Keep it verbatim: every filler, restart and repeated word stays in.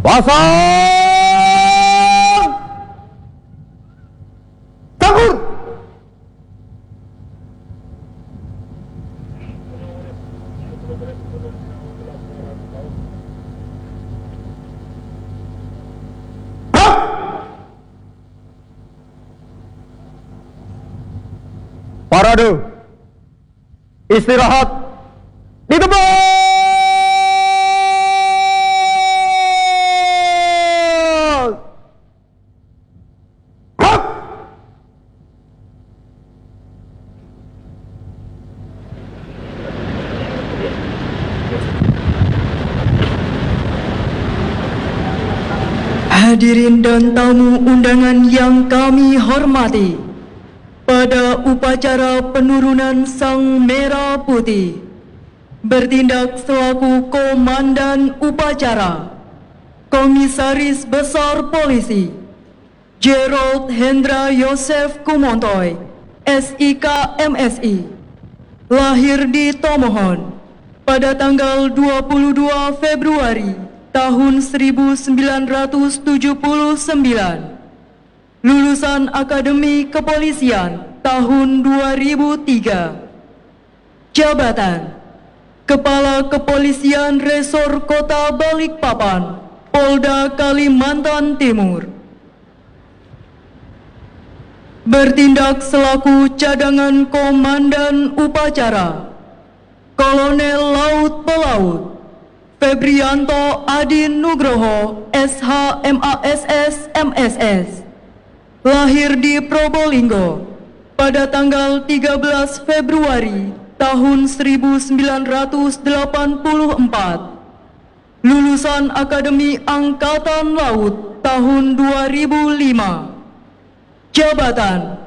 Pasang! Sangkur! Hap! Parade! Istirahat! Di tempat! Hadirin dan tamu undangan yang kami hormati, pada upacara penurunan Sang Merah Putih, bertindak selaku Komandan Upacara, Komisaris Besar Polisi, Gerald Hendra Yosef Kumontoy, S I K M S I, lahir di Tomohon pada tanggal dua puluh dua Februari tahun seribu sembilan ratus tujuh puluh sembilan, lulusan Akademi Kepolisian tahun dua ribu tiga, jabatan Kepala Kepolisian Resor Kota Balikpapan, Polda Kalimantan Timur, bertindak selaku cadangan Komandan Upacara, Kolonel Laut Pelaut Febrianto Adi Nugroho, S H M A S S M S S, lahir di Probolinggo pada tanggal tiga belas Februari tahun seribu sembilan ratus delapan puluh empat, lulusan Akademi Angkatan Laut tahun dua ribu lima, jabatan